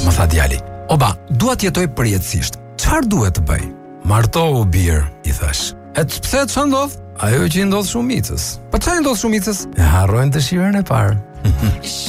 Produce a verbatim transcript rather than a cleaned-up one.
Më tha djali: "Oba, dua të jetoj përjetësisht. Çfarë duhet të bëj?" "Martohu bir", i thash. "E pse çfarë ndodh?" "Ajo që i ndodh shumicës." "Po çfarë i ndodh shumicës?" "E harrojnë dëshirën e parë."